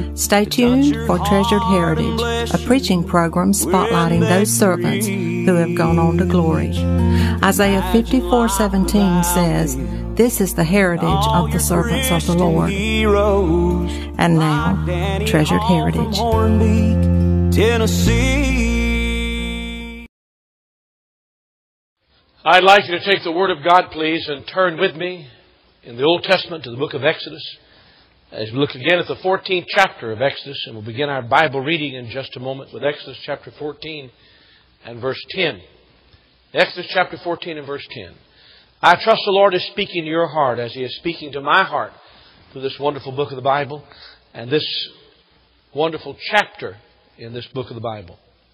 Stay tuned for Treasured Heritage, a preaching program spotlighting those servants who have gone on to glory. Isaiah 54:17 says, "This is the heritage of the servants of the Lord." And now, Treasured Heritage. Tennessee. I'd like you to take the Word of God, please, and turn with me in the Old Testament to the book of Exodus. As we look again at the 14th chapter of Exodus, and we'll begin our Bible reading in just a moment with Exodus chapter 14 and verse 10. Exodus chapter 14 and verse 10. I trust the Lord is speaking to your heart as He is speaking to my heart through this wonderful book of the Bible and this wonderful chapter in this book of the Bible.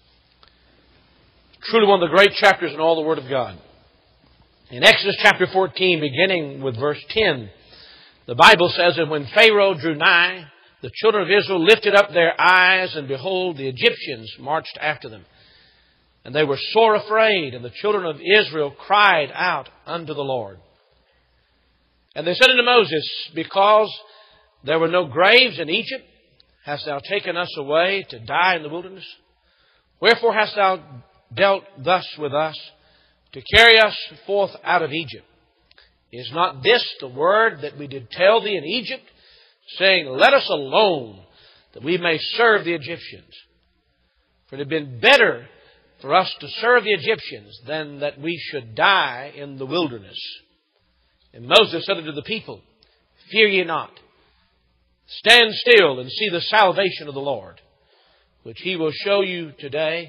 Truly one of the great chapters in all the Word of God. In Exodus chapter 14, beginning with verse 10, the Bible says that when Pharaoh drew nigh, the children of Israel lifted up their eyes, and behold, the Egyptians marched after them. And they were sore afraid, and the children of Israel cried out unto the Lord. And they said unto Moses, because there were no graves in Egypt, hast thou taken us away to die in the wilderness? Wherefore hast thou dealt thus with us, to carry us forth out of Egypt? Is not this the word that we did tell thee in Egypt, saying, let us alone, that we may serve the Egyptians? For it had been better for us to serve the Egyptians than that we should die in the wilderness. And Moses said unto the people, fear ye not. Stand still and see the salvation of the Lord, which He will show you today.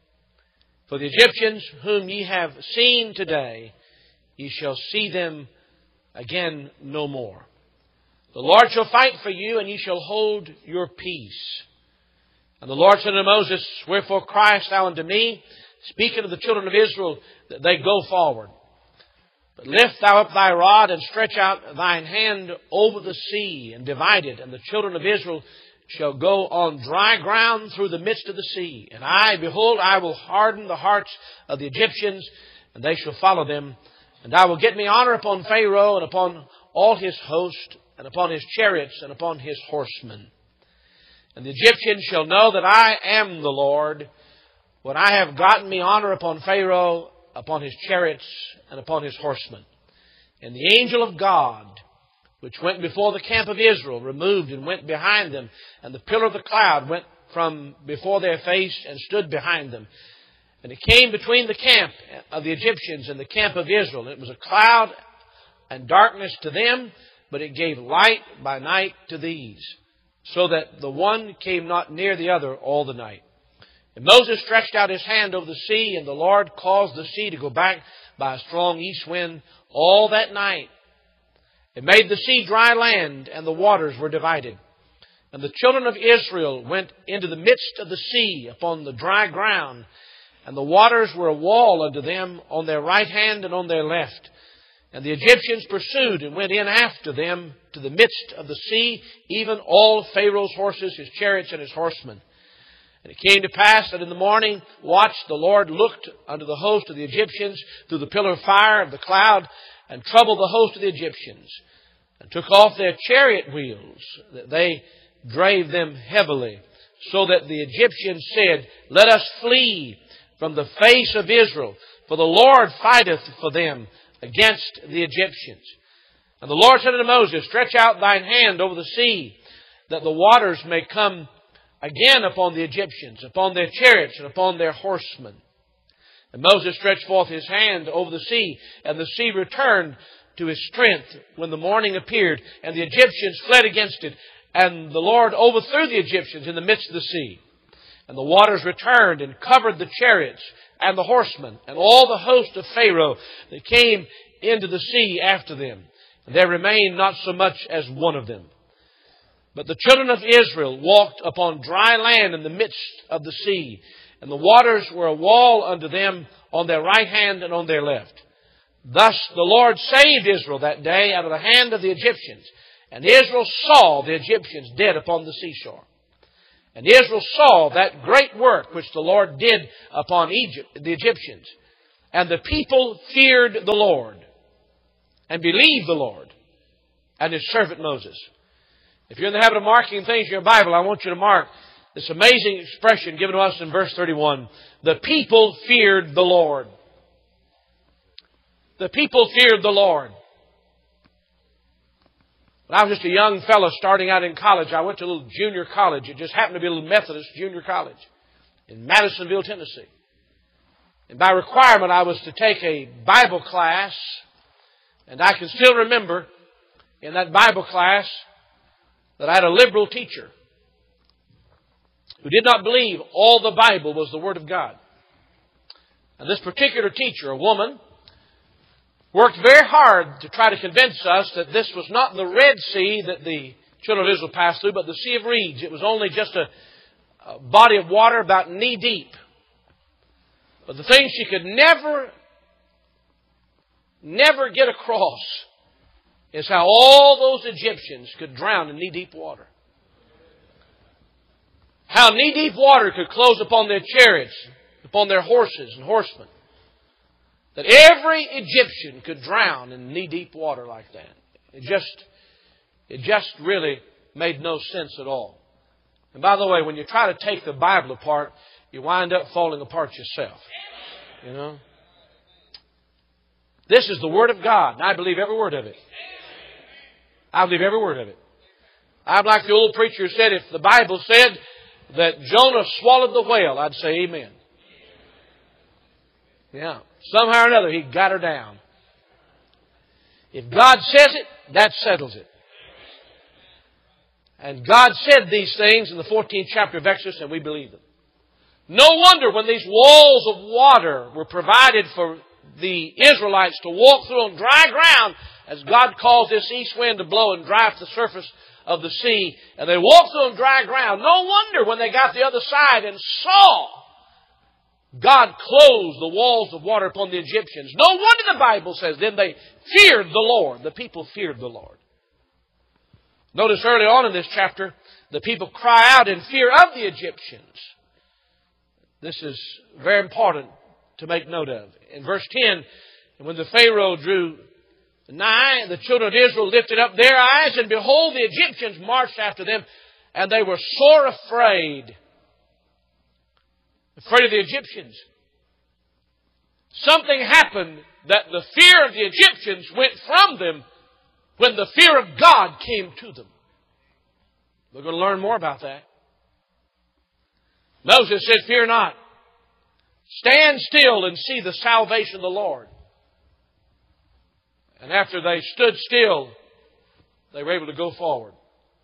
For the Egyptians whom ye have seen today, ye shall see them again no more. The Lord shall fight for you, and ye shall hold your peace. And the Lord said unto Moses, wherefore criest thou unto me, speaking to the children of Israel, that they go forward? But lift thou up thy rod, and stretch out thine hand over the sea, and divide it, and the children of Israel shall go on dry ground through the midst of the sea. And behold, I will harden the hearts of the Egyptians, and they shall follow them. And I will get me honor upon Pharaoh, and upon all his host, and upon his chariots, and upon his horsemen. And the Egyptians shall know that I am the Lord, when I have gotten me honor upon Pharaoh, upon his chariots, and upon his horsemen. And the angel of God, which went before the camp of Israel, removed and went behind them. And the pillar of the cloud went from before their face and stood behind them. And it came between the camp of the Egyptians and the camp of Israel. It was a cloud and darkness to them, but it gave light by night to these, so that the one came not near the other all the night. And Moses stretched out his hand over the sea, and the Lord caused the sea to go back by a strong east wind all that night. It made the sea dry land, and the waters were divided. And the children of Israel went into the midst of the sea upon the dry ground, and the waters were a wall unto them on their right hand and on their left. And the Egyptians pursued and went in after them to the midst of the sea, even all Pharaoh's horses, his chariots, and his horsemen. And it came to pass that in the morning watch the Lord looked unto the host of the Egyptians through the pillar of fire of the cloud, and troubled the host of the Egyptians, and took off their chariot wheels, that they drave them heavily, so that the Egyptians said, let us flee from the face of Israel, for the Lord fighteth for them against the Egyptians. And the Lord said unto Moses, stretch out thine hand over the sea, that the waters may come again upon the Egyptians, upon their chariots, and upon their horsemen. And Moses stretched forth his hand over the sea, and the sea returned to his strength when the morning appeared, and the Egyptians fled against it. And the Lord overthrew the Egyptians in the midst of the sea. And the waters returned and covered the chariots and the horsemen, and all the host of Pharaoh that came into the sea after them. And there remained not so much as one of them. But the children of Israel walked upon dry land in the midst of the sea, and the waters were a wall unto them on their right hand and on their left. Thus the Lord saved Israel that day out of the hand of the Egyptians. And Israel saw the Egyptians dead upon the seashore. And Israel saw that great work which the Lord did upon the Egyptians. And the people feared the Lord, and believed the Lord and His servant Moses. If you're in the habit of marking things in your Bible, I want you to mark this amazing expression given to us in verse 31. The people feared the Lord. The people feared the Lord. When I was just a young fellow starting out in college, I went to a little junior college. It just happened to be a little Methodist junior college in Madisonville, Tennessee. And by requirement, I was to take a Bible class. And I can still remember in that Bible class that I had a liberal teacher who did not believe all the Bible was the Word of God. And this particular teacher, a woman, worked very hard to try to convince us that this was not the Red Sea that the children of Israel passed through, but the Sea of Reeds. It was only just a body of water about knee deep. But the thing she could never get across is how all those Egyptians could drown in knee deep water. How knee deep water could close upon their chariots, upon their horses and horsemen. That every Egyptian could drown in knee-deep water like that. It just really made no sense at all. And by the way, when you try to take the Bible apart, you wind up falling apart yourself. You know? This is the Word of God, and I believe every word of it. I believe every word of it. I'm like the old preacher who said, if the Bible said that Jonah swallowed the whale, I'd say amen. Yeah. Somehow or another, He got her down. If God says it, that settles it. And God said these things in the 14th chapter of Exodus, and we believe them. No wonder when these walls of water were provided for the Israelites to walk through on dry ground, as God caused this east wind to blow and drive the surface of the sea, and they walked through on dry ground. No wonder when they got the other side and saw God closed the walls of water upon the Egyptians. No wonder the Bible says, then they feared the Lord. The people feared the Lord. Notice early on in this chapter, the people cry out in fear of the Egyptians. This is very important to make note of. In verse 10, and when the Pharaoh drew nigh, the children of Israel lifted up their eyes, and behold, the Egyptians marched after them, and they were sore afraid. Afraid of the Egyptians. Something happened that the fear of the Egyptians went from them when the fear of God came to them. We're going to learn more about that. Moses said, fear not. Stand still and see the salvation of the Lord. And after they stood still, they were able to go forward.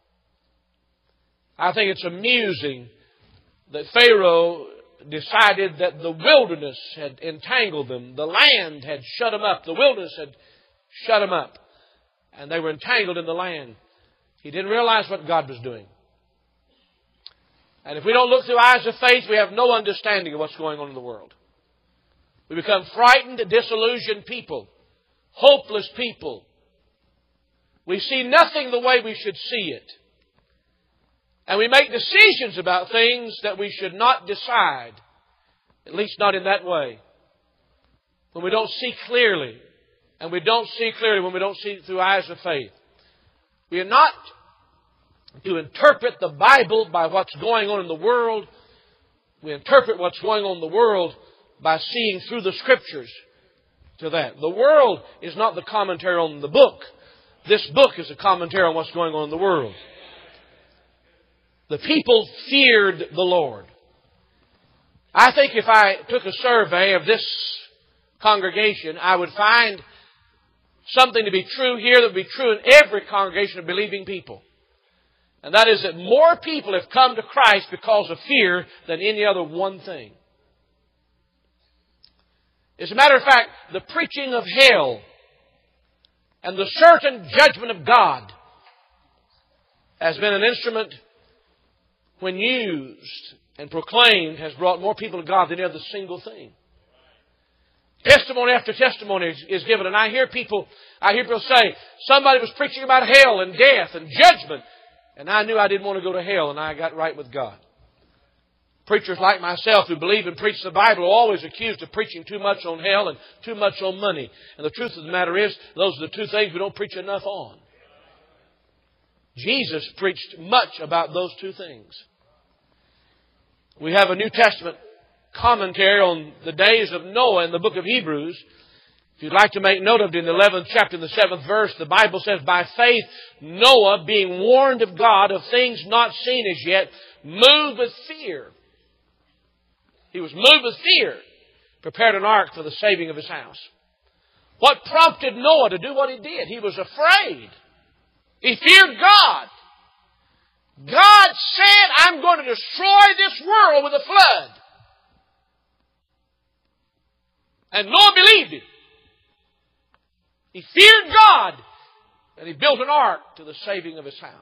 I think it's amusing that Pharaoh decided that the wilderness had entangled them. The land had shut them up. The wilderness had shut them up. And they were entangled in the land. He didn't realize what God was doing. And if we don't look through eyes of faith, we have no understanding of what's going on in the world. We become frightened, disillusioned people. Hopeless people. We see nothing the way we should see it. And we make decisions about things that we should not decide. At least not in that way. When we don't see clearly. And we don't see clearly when we don't see through eyes of faith. We are not to interpret the Bible by what's going on in the world. We interpret what's going on in the world by seeing through the Scriptures to that. The world is not the commentary on the book. This book is a commentary on what's going on in the world. The people feared the Lord. I think if I took a survey of this congregation, I would find something to be true here that would be true in every congregation of believing people. And that is that more people have come to Christ because of fear than any other one thing. As a matter of fact, the preaching of hell and the certain judgment of God has been an instrument, when used and proclaimed, has brought more people to God than any other single thing. Testimony after testimony is given, and I hear people say, somebody was preaching about hell and death and judgment, and I knew I didn't want to go to hell, and I got right with God. Preachers like myself who believe and preach the Bible are always accused of preaching too much on hell and too much on money. And the truth of the matter is, those are the two things we don't preach enough on. Jesus preached much about those two things. We have a New Testament commentary on the days of Noah in the book of Hebrews. If you'd like to make note of it, in the 11th chapter and the 7th verse, the Bible says, by faith Noah, being warned of God of things not seen as yet, moved with fear. He was moved with fear, prepared an ark for the saving of his house. What prompted Noah to do what he did? He was afraid. He feared God. God said, I'm going to destroy this world with a flood. And Noah believed him. He feared God, and he built an ark to the saving of his house.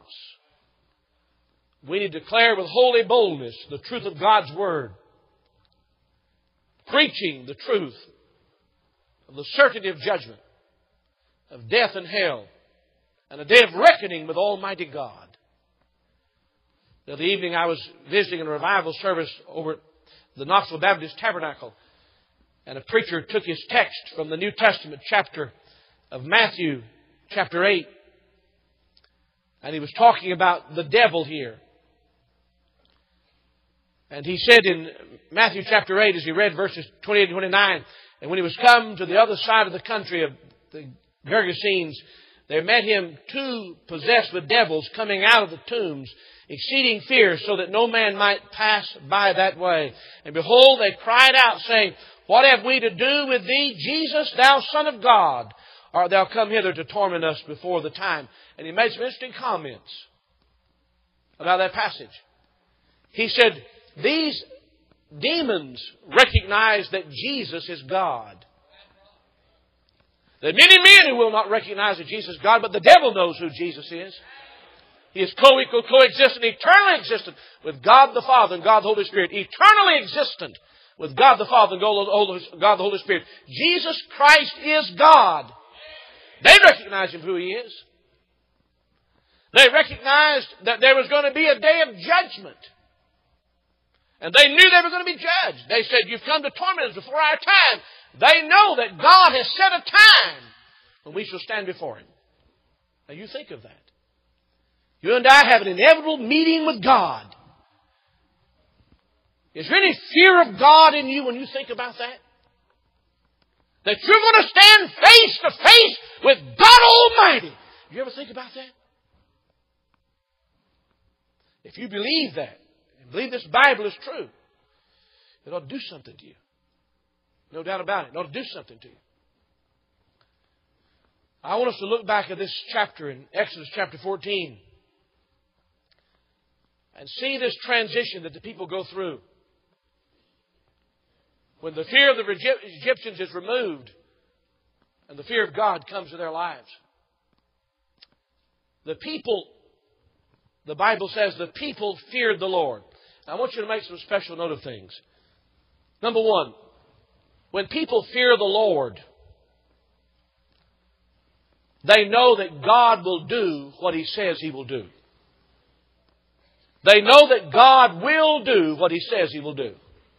We need to declare with holy boldness the truth of God's Word, preaching the truth of the certainty of judgment, of death and hell, and a day of reckoning with Almighty God. The other evening I was visiting in a revival service over at the Knoxville Baptist Tabernacle, and a preacher took his text from the New Testament chapter of Matthew, chapter 8, and he was talking about the devil here. And he said in Matthew chapter 8, as he read verses 28 and 29, and when he was come to the other side of the country of the Gergesenes, there met him two possessed with devils coming out of the tombs, exceeding fear, so that no man might pass by that way. And behold, they cried out, saying, what have we to do with thee, Jesus, thou Son of God? Art thou come hither to torment us before the time? And he made some interesting comments about that passage. He said, these demons recognize that Jesus is God. There are many men who will not recognize that Jesus is God, but the devil knows who Jesus is. He is co-equal, coexistent, eternally existent with God the Father and God the Holy Spirit. Eternally existent with God the Father and God the Holy Spirit. Jesus Christ is God. They recognized Him who He is. They recognized that there was going to be a day of judgment. And they knew they were going to be judged. They said, you've come to torment us before our time. They know that God has set a time when we shall stand before Him. Now you think of that. You and I have an inevitable meeting with God. Is there any fear of God in you when you think about that? That you're going to stand face to face with God Almighty. You ever think about that? If you believe that, and believe this Bible is true, it ought to do something to you. No doubt about it. It ought to do something to you. I want us to look back at this chapter in Exodus chapter 14 and see this transition that the people go through. When the fear of the Egyptians is removed and the fear of God comes to their lives. The people, the Bible says, the people feared the Lord. Now, I want you to make some special note of things. Number one, when people fear the Lord, they know that God will do what He says He will do. They know that God will do what He says He will do.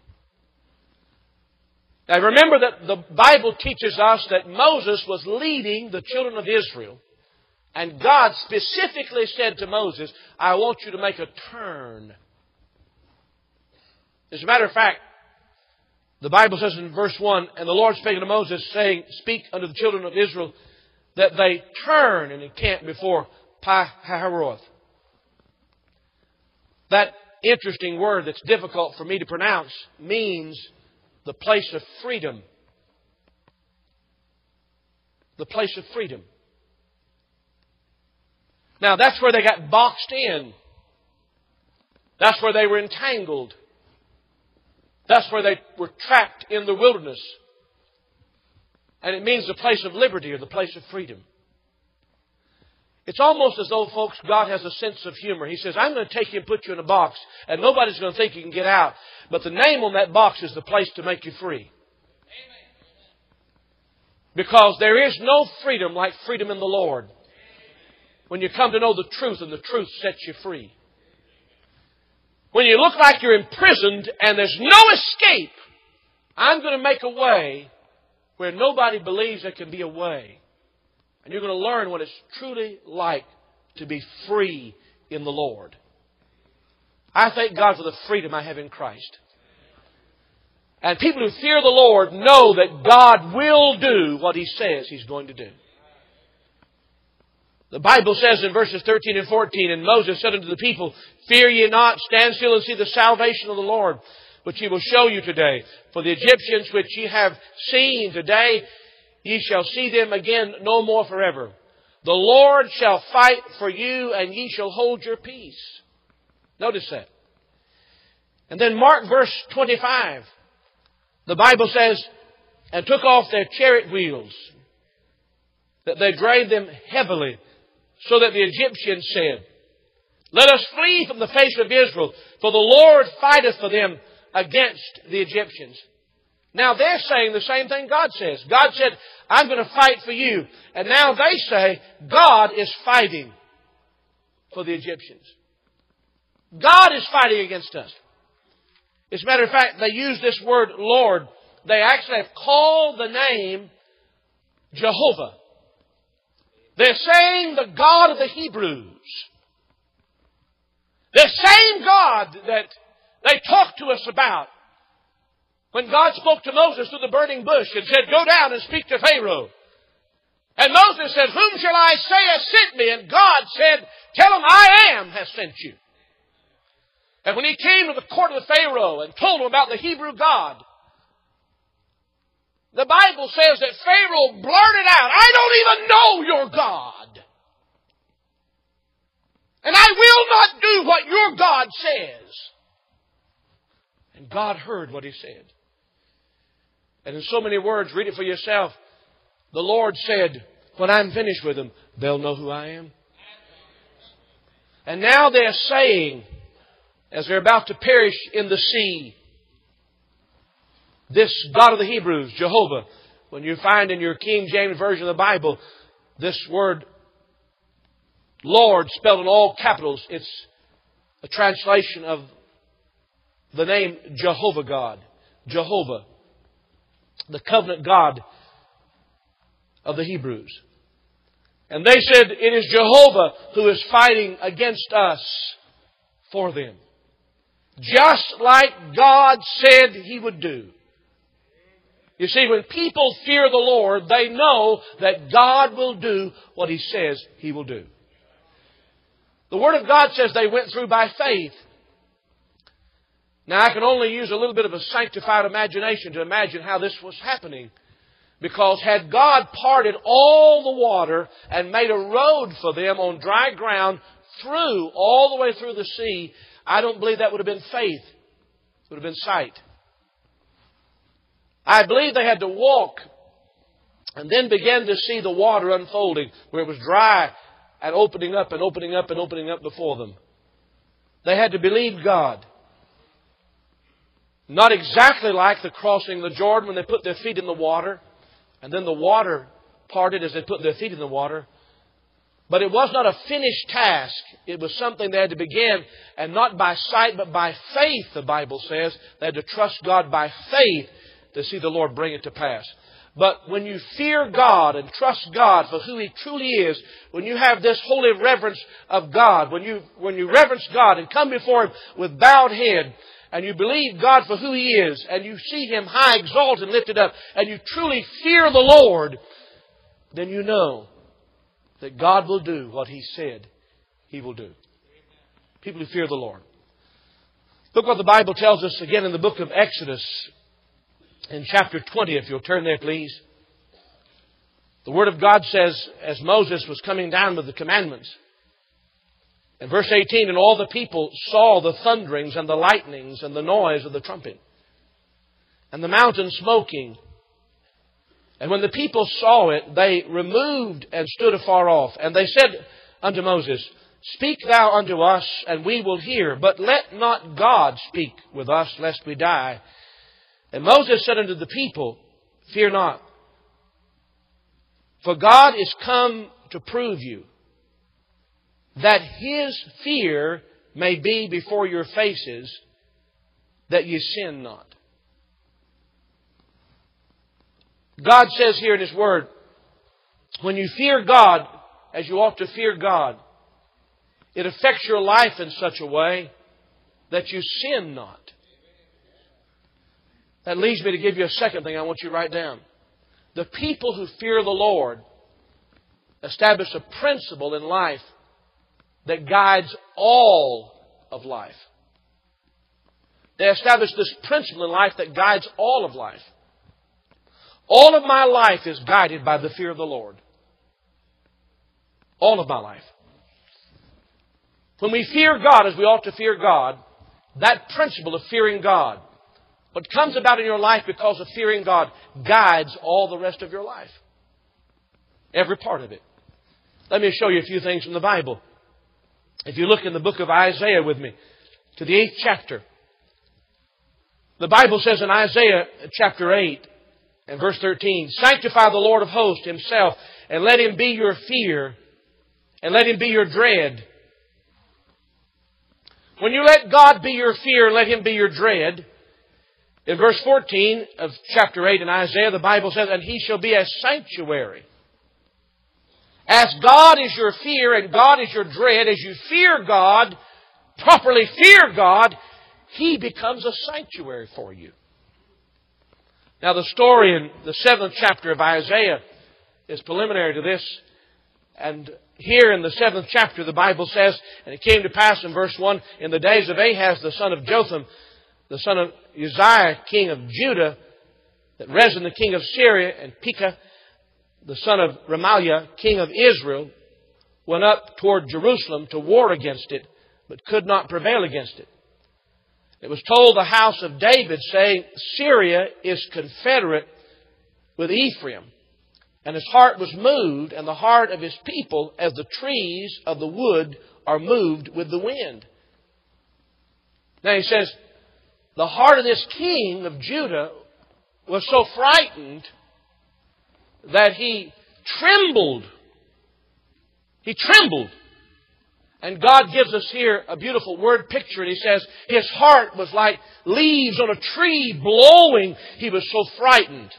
Now remember that the Bible teaches us that Moses was leading the children of Israel. And God specifically said to Moses, I want you to make a turn. As a matter of fact, the Bible says in verse 1, and the Lord spake unto Moses, saying, speak unto the children of Israel, that they turn and encamp before Pi-hahiroth. That interesting word that's difficult for me to pronounce means the place of freedom. The place of freedom. Now that's where they got boxed in. That's where they were entangled. That's where they were trapped in the wilderness. And it means the place of liberty or the place of freedom. It's almost as though, folks, God has a sense of humor. He says, I'm going to take you and put you in a box, and nobody's going to think you can get out. But the name on that box is the place to make you free. Because there is no freedom like freedom in the Lord. When you come to know the truth, and the truth sets you free. When you look like you're imprisoned and there's no escape, I'm going to make a way where nobody believes there can be a way. And you're going to learn what it's truly like to be free in the Lord. I thank God for the freedom I have in Christ. And people who fear the Lord know that God will do what He says He's going to do. The Bible says in verses 13 and 14, And Moses said unto the people, Fear ye not, stand still and see the salvation of the Lord, which He will show you today. For the Egyptians which ye have seen today, ye shall see them again no more forever. The Lord shall fight for you, and ye shall hold your peace. Notice that. And then mark verse 25. The Bible says, And took off their chariot wheels, that they drave them heavily, so that the Egyptians said, Let us flee from the face of Israel, for the Lord fighteth for them against the Egyptians. Now they're saying the same thing God says. God said, I'm going to fight for you. And now they say, God is fighting for the Egyptians. God is fighting against us. As a matter of fact, they use this word Lord. They actually have called the name Jehovah. They're saying the God of the Hebrews. The same God that they talked to us about when God spoke to Moses through the burning bush and said, Go down and speak to Pharaoh. And Moses said, Whom shall I say has sent me? And God said, Tell him I am has sent you. And when he came to the court of the Pharaoh and told him about the Hebrew God, the Bible says that Pharaoh blurted out, I don't even know your God. And I will not do what your God says. And God heard what he said. And in so many words, read it for yourself. The Lord said, when I'm finished with them, they'll know who I am. And now they're saying, as they're about to perish in the sea, this God of the Hebrews, Jehovah, when you find in your King James Version of the Bible, this word Lord spelled in all capitals, it's a translation of the name Jehovah God. Jehovah, the covenant God of the Hebrews. And they said, it is Jehovah who is fighting against us for them. Just like God said He would do. You see, when people fear the Lord, they know that God will do what He says He will do. The Word of God says they went through by faith. Now, I can only use a little bit of a sanctified imagination to imagine how this was happening. Because had God parted all the water and made a road for them on dry ground through, all the way through the sea, I don't believe that would have been faith. It would have been sight. I believe they had to walk and then begin to see the water unfolding where it was dry and opening up and opening up and opening up before them. They had to believe God. Not exactly like the crossing the Jordan when they put their feet in the water and then the water parted as they put their feet in the water. But it was not a finished task. It was something they had to begin, and not by sight but by faith, the Bible says. They had to trust God by faith to see the Lord bring it to pass. But when you fear God and trust God for who He truly is, when you have this holy reverence of God, when you reverence God and come before Him with bowed head, and you believe God for who He is, and you see Him high, exalted, and lifted up, and you truly fear the Lord, then you know that God will do what He said He will do. People who fear the Lord. Look what the Bible tells us again in the book of Exodus, in chapter 20, if you'll turn there, please. The Word of God says, as Moses was coming down with the commandments, in verse 18, and all the people saw the thunderings and the lightnings and the noise of the trumpet, and the mountain smoking. And when the people saw it, they removed and stood afar off. And they said unto Moses, Speak thou unto us, and we will hear. But let not God speak with us, lest we die. And Moses said unto the people, Fear not. For God is come to prove you, that His fear may be before your faces, that ye sin not. God says here in His Word, when you fear God, as you ought to fear God, It affects your life in such a way that you sin not. That leads me to give you a second thing I want you to write down. The people who fear the Lord establish a principle in life that guides all of life. They establish this principle in life that guides all of life. All of my life is guided by the fear of the Lord. All of my life. When we fear God as we ought to fear God, that principle of fearing God, what comes about in your life because of fearing God, guides all the rest of your life. Every part of it. Let me show you a few things from the Bible. If you look in the book of Isaiah with me, to the 8th chapter, the Bible says in Isaiah chapter 8 and verse 13, "Sanctify the Lord of hosts Himself, and let Him be your fear, and let Him be your dread." When you let God be your fear, let Him be your dread. In verse 14 of chapter 8 in Isaiah, the Bible says, "And He shall be a sanctuary." As God is your fear and God is your dread, as you fear God, properly fear God, He becomes a sanctuary for you. Now the story in the 7th chapter of Isaiah is preliminary to this. And here in the 7th chapter the Bible says, "And it came to pass in verse 1, in the days of Ahaz the son of Jotham, the son of Uzziah, king of Judah, that Rezin the king of Syria, and Pekah the son of Remaliah, king of Israel, went up toward Jerusalem to war against it, but could not prevail against it. It was told the house of David, saying, Syria is confederate with Ephraim. And his heart was moved, and the heart of his people, as the trees of the wood are moved with the wind." Now he says, the heart of this king of Judah was so frightened that he trembled. He trembled. And God gives us here a beautiful word picture. And He says, his heart was like leaves on a tree blowing. He was so frightened.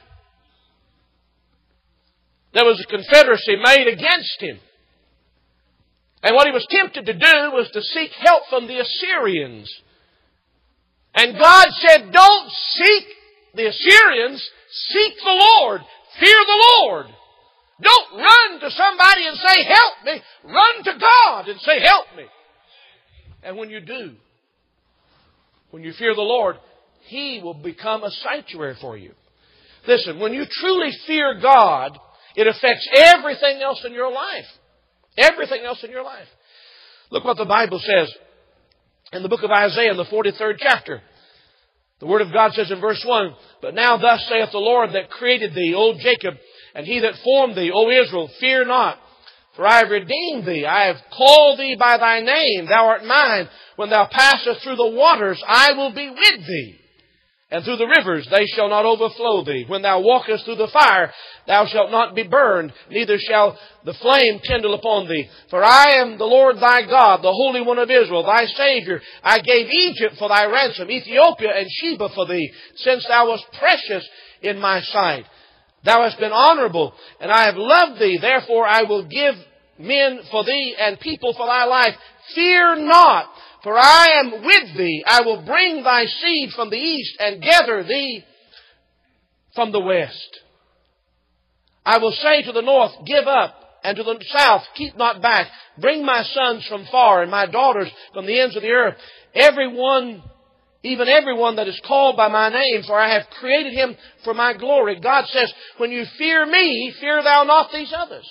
There was a confederacy made against him. And what he was tempted to do was to seek help from the Assyrians. And God said, don't seek the Assyrians, seek the Lord. Fear the Lord. Don't run to somebody and say, help me. Run to God and say, help me. And when you do, when you fear the Lord, He will become a sanctuary for you. Listen, when you truly fear God, it affects everything else in your life. Everything else in your life. Look what the Bible says in the book of Isaiah in the 43rd chapter. The Word of God says in verse 1, "But now thus saith the Lord that created thee, O Jacob, and He that formed thee, O Israel, fear not, for I have redeemed thee. I have called thee by thy name. Thou art mine. When thou passest through the waters, I will be with thee. And through the rivers, they shall not overflow thee. When thou walkest through the fire, thou shalt not be burned, neither shall the flame kindle upon thee. For I am the Lord thy God, the Holy One of Israel, thy Savior. I gave Egypt for thy ransom, Ethiopia and Sheba for thee, since thou wast precious in my sight. Thou hast been honorable, and I have loved thee. Therefore I will give men for thee and people for thy life. Fear not, for I am with thee. I will bring thy seed from the east and gather thee from the west. I will say to the north, give up, and to the south, keep not back. Bring my sons from far and my daughters from the ends of the earth. Everyone, even everyone that is called by my name, for I have created him for my glory. God says, when you fear me, fear thou not these others.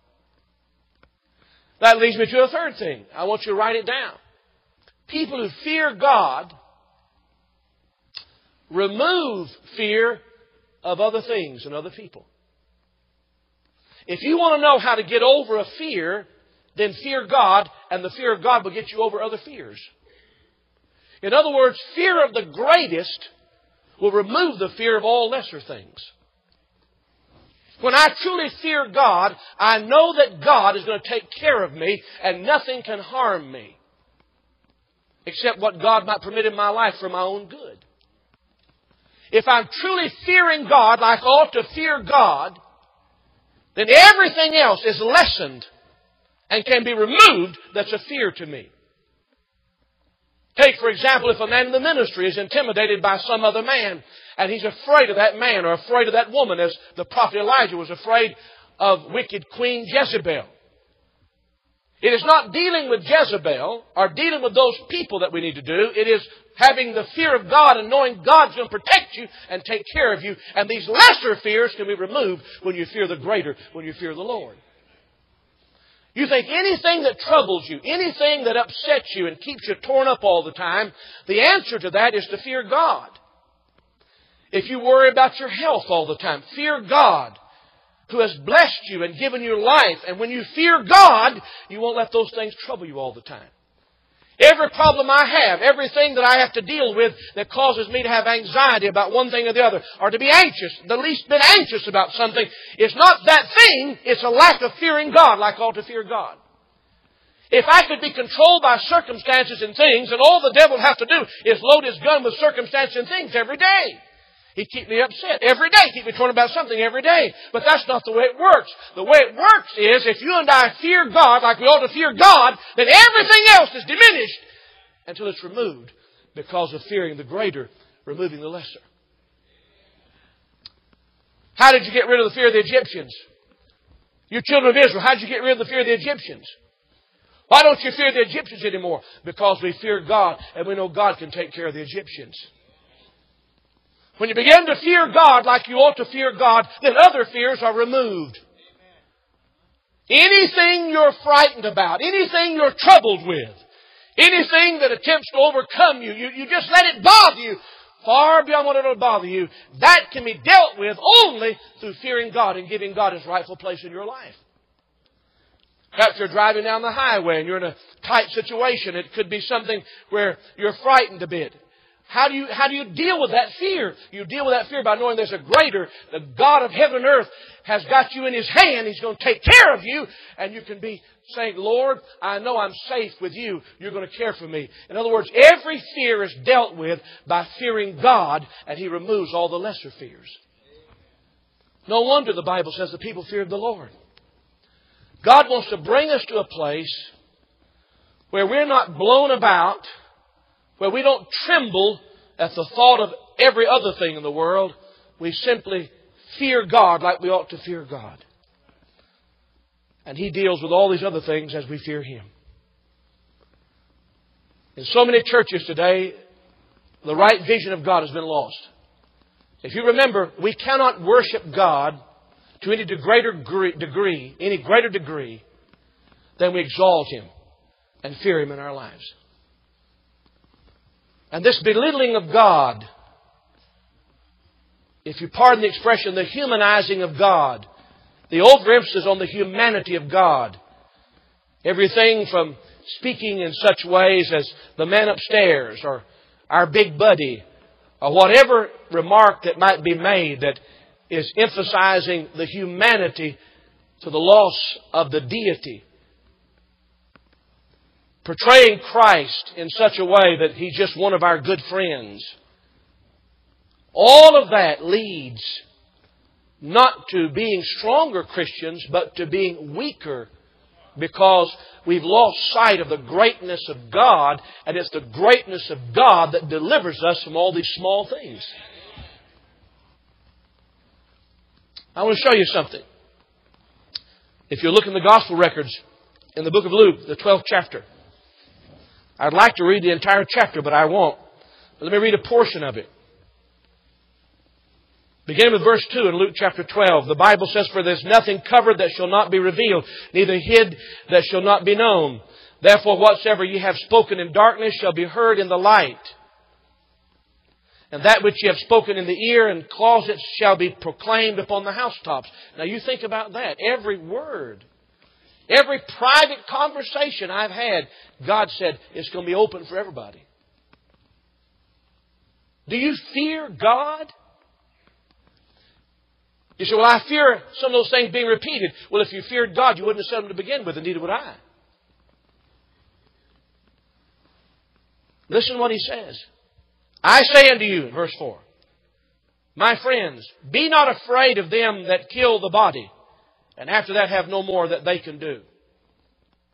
That leads me to a third thing. I want you to write it down. People who fear God remove fear of other things and other people. If you want to know how to get over a fear, then fear God, and the fear of God will get you over other fears. In other words, fear of the greatest will remove the fear of all lesser things. When I truly fear God, I know that God is going to take care of me and nothing can harm me except what God might permit in my life for my own good. If I'm truly fearing God like I ought to fear God, then everything else is lessened and can be removed that's a fear to me. Take, for example, if a man in the ministry is intimidated by some other man, and he's afraid of that man or afraid of that woman, as the prophet Elijah was afraid of wicked Queen Jezebel. It is not dealing with Jezebel or dealing with those people that we need to do. It is having the fear of God and knowing God's going to protect you and take care of you. And these lesser fears can be removed when you fear the greater, when you fear the Lord. You think anything that troubles you, anything that upsets you and keeps you torn up all the time, the answer to that is to fear God. If you worry about your health all the time, fear God, who has blessed you and given you life. And when you fear God, you won't let those things trouble you all the time. Every problem I have, everything that I have to deal with that causes me to have anxiety about one thing or the other, or to be anxious, the least bit anxious about something, it's not that thing, it's a lack of fearing God like I ought to fear God. If I could be controlled by circumstances and things, then all the devil would have to do is load his gun with circumstances and things every day. He'd keep me upset every day, keep me torn about something every day. But that's not the way it works. The way it works is if you and I fear God like we ought to fear God, then everything else is diminished until it's removed because of fearing the greater, removing the lesser. How did you get rid of the fear of the Egyptians? You children of Israel, how did you get rid of the fear of the Egyptians? Why don't you fear the Egyptians anymore? Because we fear God and we know God can take care of the Egyptians. When you begin to fear God like you ought to fear God, then other fears are removed. Anything you're frightened about, anything you're troubled with, anything that attempts to overcome you, you just let it bother you far beyond what it will bother you. That can be dealt with only through fearing God and giving God His rightful place in your life. Perhaps you're driving down the highway and you're in a tight situation. It could be something where you're frightened a bit. How do you deal with that fear? You deal with that fear by knowing there's a greater, the God of heaven and earth has got you in His hand. He's going to take care of you. And you can be saying, Lord, I know I'm safe with you. You're going to care for me. In other words, every fear is dealt with by fearing God, and He removes all the lesser fears. No wonder the Bible says the people feared the Lord. God wants to bring us to a place where we're not blown about, where we don't tremble at the thought of every other thing in the world. We simply fear God like we ought to fear God. And He deals with all these other things as we fear Him. In so many churches today, the right vision of God has been lost. If you remember, we cannot worship God to any greater degree than we exalt Him and fear Him in our lives. And this belittling of God, if you pardon the expression, the humanizing of God, the overemphasis on the humanity of God, everything from speaking in such ways as the man upstairs or our big buddy or whatever remark that might be made that is emphasizing the humanity to the loss of the deity. Portraying Christ in such a way that He's just one of our good friends. All of that leads not to being stronger Christians, but to being weaker, because we've lost sight of the greatness of God, and it's the greatness of God that delivers us from all these small things. I want to show you something. If you look in the Gospel records in the book of Luke, the 12th chapter, I'd like to read the entire chapter, but I won't. But let me read a portion of it. Beginning with verse 2 in Luke chapter 12. The Bible says, "For there's nothing covered that shall not be revealed, neither hid that shall not be known. Therefore whatsoever ye have spoken in darkness shall be heard in the light. And that which ye have spoken in the ear and closets shall be proclaimed upon the housetops." Now you think about that. Every word, every private conversation I've had, God said it's going to be open for everybody. Do you fear God? You say, well, I fear some of those things being repeated. Well, if you feared God, you wouldn't have said them to begin with, and neither would I. Listen to what He says. "I say unto you," in verse 4, "My friends, be not afraid of them that kill the body, and after that have no more that they can do."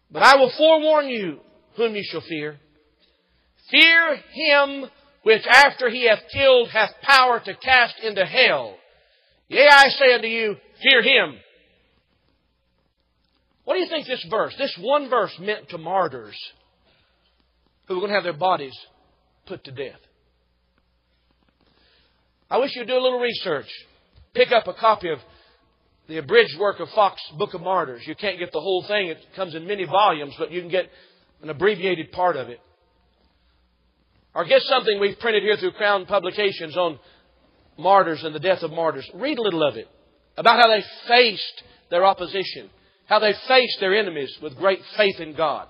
But I will forewarn you whom you shall fear. Fear him which after he hath killed hath power to cast into hell. Yea, I say unto you, fear him. What do you think this verse, this one verse, meant to martyrs who were going to have their bodies put to death? I wish you'd do a little research. Pick up a copy of the abridged work of Fox, Book of Martyrs. You can't get the whole thing. It comes in many volumes, but you can get an abbreviated part of it. Or get something we've printed here through Crown Publications on martyrs and the death of martyrs. Read a little of it. About how they faced their opposition. How they faced their enemies with great faith in God.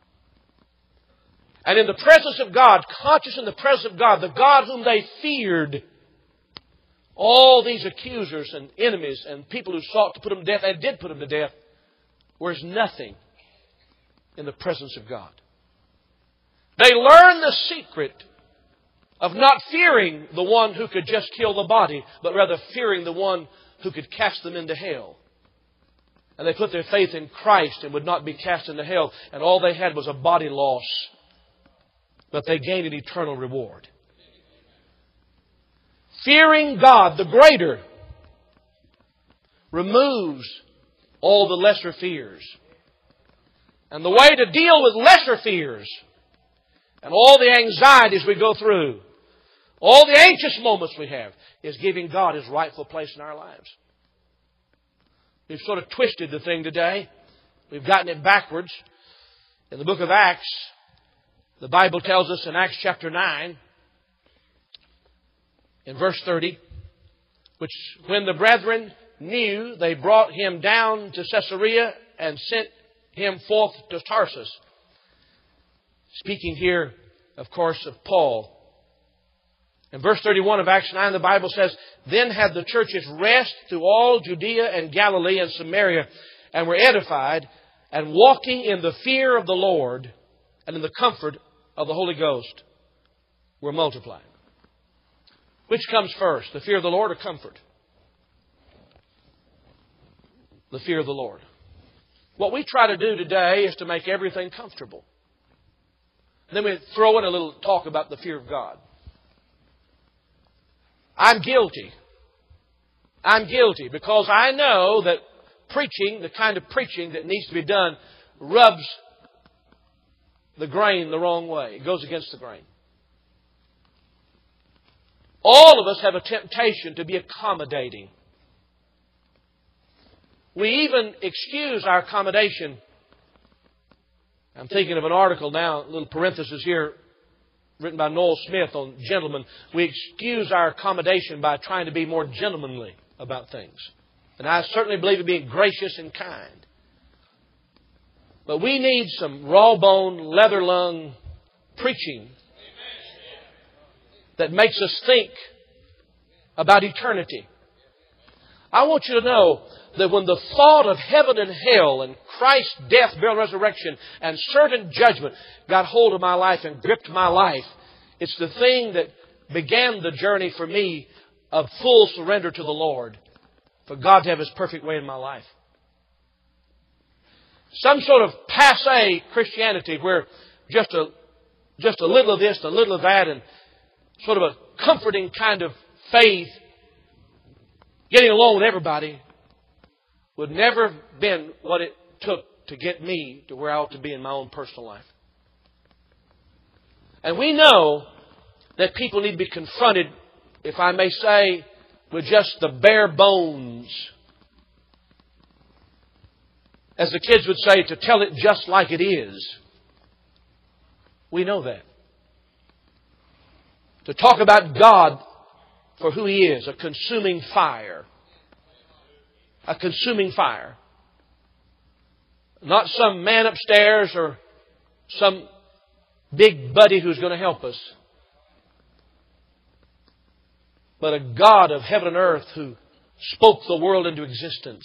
And in the presence of God, conscious in the presence of God, the God whom they feared, all these accusers and enemies and people who sought to put them to death, and did put them to death, were as nothing in the presence of God. They learned the secret of not fearing the one who could just kill the body, but rather fearing the one who could cast them into hell. And they put their faith in Christ and would not be cast into hell. And all they had was a body loss. But they gained an eternal reward. Fearing God, the greater, removes all the lesser fears. And the way to deal with lesser fears and all the anxieties we go through, all the anxious moments we have, is giving God His rightful place in our lives. We've sort of twisted the thing today. We've gotten it backwards. In the book of Acts, the Bible tells us in Acts chapter 9, in verse 30, which when the brethren knew, they brought him down to Caesarea and sent him forth to Tarsus. Speaking here, of course, of Paul. In verse 31 of Acts 9, the Bible says, Then had the churches rest through all Judea and Galilee and Samaria, and were edified, and walking in the fear of the Lord and in the comfort of the Holy Ghost were multiplied. Which comes first, the fear of the Lord or comfort? The fear of the Lord. What we try to do today is to make everything comfortable. Then we throw in a little talk about the fear of God. I'm guilty. I'm guilty because I know that preaching, the kind of preaching that needs to be done, rubs the grain the wrong way. It goes against the grain. All of us have a temptation to be accommodating. We even excuse our accommodation. I'm thinking of an article now, a little parenthesis here, written by Noel Smith on gentlemen. We excuse our accommodation by trying to be more gentlemanly about things. And I certainly believe in being gracious and kind. But we need some raw-bone, leather-lung preaching that makes us think about eternity. I want you to know that when the thought of heaven and hell and Christ's death, burial, and resurrection and certain judgment got hold of my life and gripped my life, it's the thing that began the journey for me of full surrender to the Lord, for God to have His perfect way in my life. Some sort of passé Christianity where just a little of this, a little of that, and sort of a comforting kind of faith, getting along with everybody, would never have been what it took to get me to where I ought to be in my own personal life. And we know that people need to be confronted, if I may say, with just the bare bones. As the kids would say, to tell it just like it is. We know that. To talk about God for who He is, a consuming fire. A consuming fire. Not some man upstairs or some big buddy who's going to help us. But a God of heaven and earth who spoke the world into existence.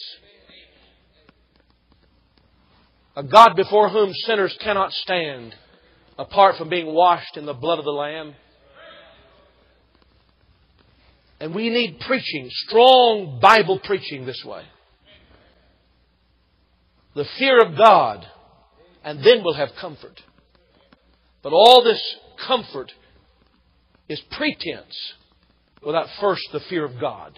A God before whom sinners cannot stand apart from being washed in the blood of the Lamb. And we need preaching, strong Bible preaching this way. The fear of God and then we'll have comfort. But all this comfort is pretense without first the fear of God.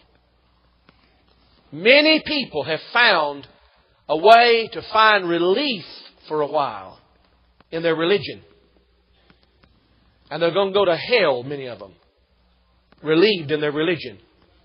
Many people have found a way to find relief for a while in their religion. And they're going to go to hell, many of them, relieved in their religion.